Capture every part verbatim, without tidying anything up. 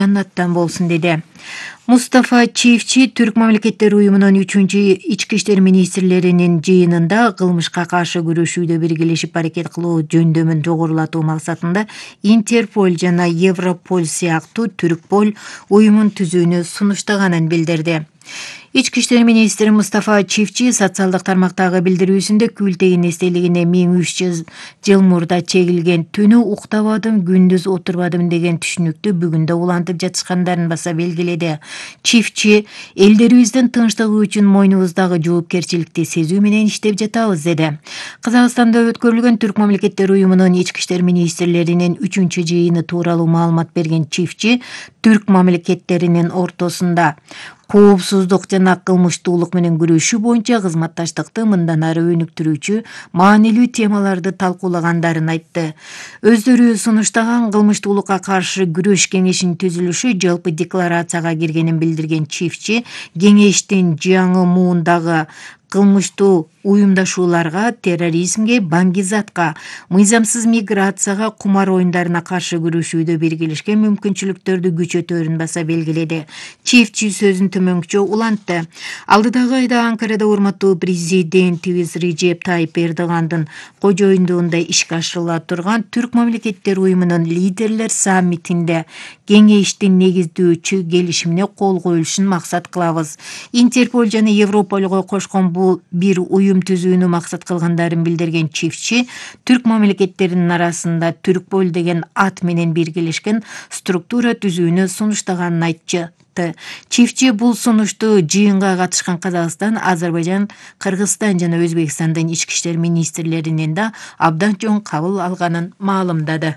Жаннаттан болсун деди. Мустафа Чифчи Түрк мамлекеттери уюмунун үчүнчү ички иштер министрлеринин жыйынында кылмышка каршы күрөшүүдө биргелешип аракет кылуу жөндөмүн жогорулатуу максатында Интерпол жана Европол сыяктуу Түркпол уюмун түзүүнү сунуштаганын билдирди. Ички иштер министри Мустафа Чифчи социалдык тармактагы билдирүүсүндө Күлтегин эстелигине мен үч жүз жыл мурда чегилген түнү уктабадым, күндүз отурбадым деген түшүнүктү бүгүн да улантып жатышкандарын баса белгиледи. Чифчи элдерибиздин тынчтыгы үчүн мойнубуздагы жоопкерчиликти сезүү менен иштеп жатабыз деди. Казакстанда өткөрүлгөн Түрк мамлекеттери уюмунун ички иштер министрлеринин үчүнчү жыйыны тууралуу маалымат берген Чифчи Түрк мамлекеттеринин ортосунда коопсуздук жана кылмыштуулук менен күрөшүү боюнча кызматташтыкты мындан ары өнүктүрүүчү маанилүү темаларды талкуулагандарын айтты. Өздөрү сунуштаган кылмыштуулукка каршы күрөш кеңешинин түзүлүшү жалпы декларацияга киргенин билдирген Чифчи кеңештин жаңы муундагы кылмыштуу уюмдашууларга, терроризмге, баңгизатка, мыйзамсыз миграцияга, кумар оюндарына каршы күрөшүүдө биргелешкен мүмкүнчүлүктөрдү күчөтөөрүн баса белгиледи. Чифчи сөзүн төмөнкүчө улантты. Алдыдагы айда Анкарада урматтуу президентибиз Режеп Тайып Эрдогандын кожоюндугунда ишке ашырыла турган Түрк мамлекеттери уюмунун лидерлер саммитинде кеңештин негиздөөчү келишимине кол коюлушун максат кылабыз. Интерпол жана Европолго кошкон бул бир уюм түзүүнү максат кылгандарын билдирген Чифчи Түрк мамлекеттеринин арасында Түркпол деген ат менен биргелешкен структура түзүүнү сунуштаганын айтчы. Чифчи бул сунушту жыйынга катышкан Казакстан, Азербайжан, Кыргызстан жана Өзбекстандын ички иштер министрлеринин да абдан чоң кабыл алганын маалымдады.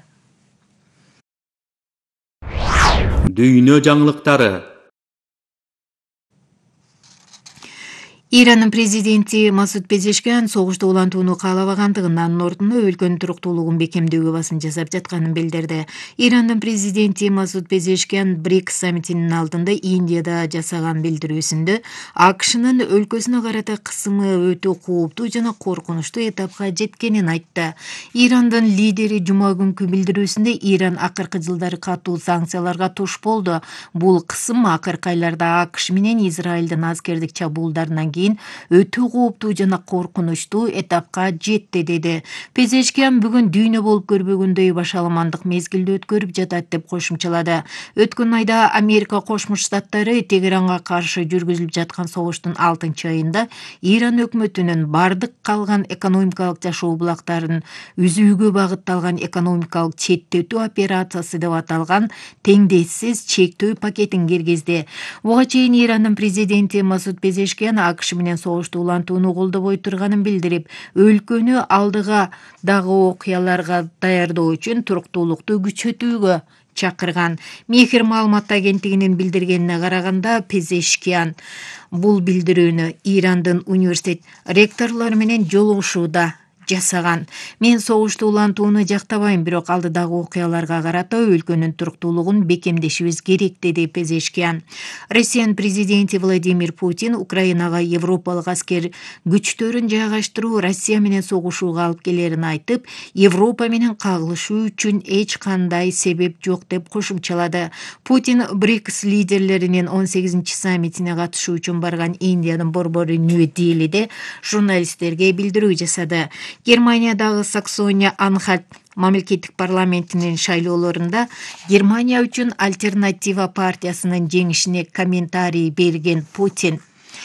Дүйнө жаңылыктары. Иранын президенти Масуд Пезешкиан согушту улантууну каалабагандыгын, анын ордуна өлкөнүн туруктуулугун бекемдөөгө басым жасап жатканын билдирди. Ирандын президенти Масуд Пезешкиан БРИКС саммитинин алдында Индияда жасаган билдирүүсүндө АКШнын өлкөсүнө карата кысымы өтө кооптуу жана коркунучтуу этапка жеткенин айтты. Ирандын лидери жума күнкү билдирүүсүндө Иран акыркы жылдары катуу санкцияларга туш болду. Бул кысым акыркы айларда АКШ менен Израилдин аскердик чабуулдарынан кийин өтө кооптуу жана коркунучтуу этапка жетти деди. Пезешкиан бүгүн дүйнө болуп көрбөгөндөй башаламандык мезгилди өткөрүп жатат деп кошумчалады. Өткөн айда Америка Кошмо Штаттары Тегеранга каршы жүргүзүлүп жаткан согуштун алтынчы айында Иран өкмөтүнүн бардык калган экономикалык жашоо булактарын үзүүгө багытталган экономикалык четтетүү операциясы деп аталган теңдессиз чектөө пакетин киргизди. Буга чейин Ирандын президенти Масуд Пезешкиан АКШ менен согушту улантууну колдобой турганын билдирип, өлкөнү алдыга дагы окуяларга даярдоо үчүн туруктуулукту күчөтүүгө чакырган. Мехир маалымат агенттигинин билдиргенине караганда, Пезешкиан бул билдирүүнү Ирандын университет ректорлору менен жолугушууда жасаган. Мен согушту улантууну жактабайм, бирок алдыдагы окуяларга карата өлкөнүн туруктуулугун бекемдешибиз керек, деди Пезешкиан. Россиянын президенти Владимир Путин Украинага европалык аскер күчтөрүн жайгаштыруу Россия менен согушууга алып келерин айтып, Европа менен кагылышуу үчүн эч кандай себеп жок деп кошумчалады. Путин БРИКС лидерлеринин он сегизинчи саммитине катышуу үчүн барган Индиянын борбору Нью-Делиде журналисттерге билдирүү жасады. Германиядагы Саксония-Анхальт мамлекеттик парламентинин шайлоолорунда Германия үчүн Альтернатива партиясынын жеңишине комментарий берген Путин: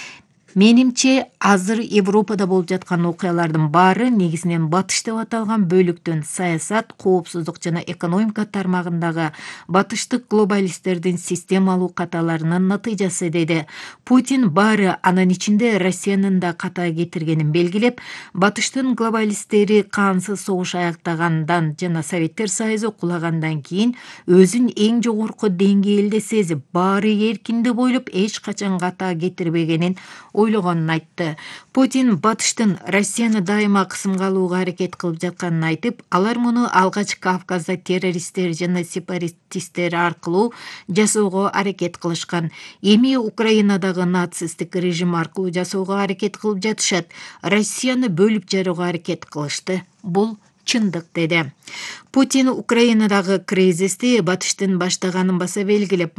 "Менимче, азыр Европада болуп жаткан окуялардын баары негизинен батыш деп аталган бөлүктүн саясат, коопсуздук жана экономика тармагындагы батыштык глобалисттердин системалуу каталарынын натыйжасы", деди. Путин баары, анын ичинде Россиянын да ката кетиргенин белгилеп, батыштын глобалисттери кансыз согуш аяктагандан жана Советтер Союзу кулагандан кийин өзүн эң жогорку деңгээлде сезип, баары эркинде бойлоп эч качан ката кетирбегенин ойлогонун айтты. Путин батыштын Россияны дайыма кысымга алууга аракет кылып жатканын айтып, алар муну алгач Кавказда террористтер жана сепаратисттер аркылуу жасоого аракет кылышкан. Эми Украинадагы нацисттик режим аркылуу жасоого аракет кылып жатышат. Россияны бөлүп жарууга аракет кылышты. Бул чындык деди. Путин Украинадагы кризисти батыштын баштаганын баса белгилеп,